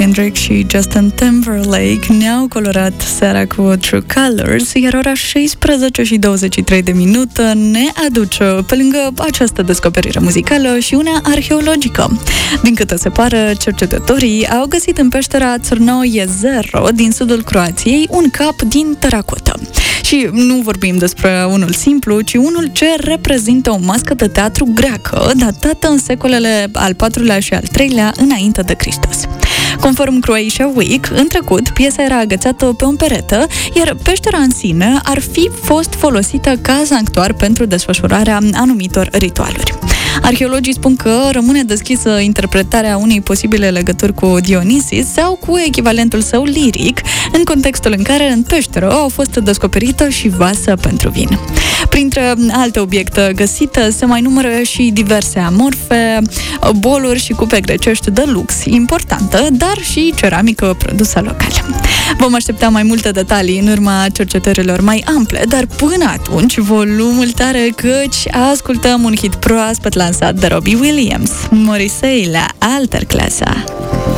Kendrick și Justin Timberlake ne-au colorat seara cu True Colors, iar ora 16:23 ne aduce, pe lângă această descoperire muzicală, și una arheologică. Din câte se pare, cercetătorii au găsit în peștera Crnoe 0 din sudul Croației un cap din teracotă. Și nu vorbim despre unul simplu, ci unul ce reprezintă o mască de teatru greacă, datată în secolele al IV-lea și al III-lea înainte de Hristos. Conform Croatia Week, în trecut, piesa era agățată pe un perete, iar peștera în sine ar fi fost folosită ca sanctuar pentru desfășurarea anumitor ritualuri. Arheologii spun că rămâne deschisă interpretarea unei posibile legături cu Dionisis sau cu echivalentul său liric, în contextul în care în peșteră au fost descoperită și vasă pentru vin. Printre alte obiecte găsite se mai numără și diverse amorfe, boluri și cupe grecești de lux importantă, dar și ceramică produsă local. Vom aștepta mai multe detalii în urma cercetărilor mai ample, dar până atunci, volumul tare, căci ascultăm un hit proaspăt lansat de Robbie Williams, Morrissey la Alterclasa.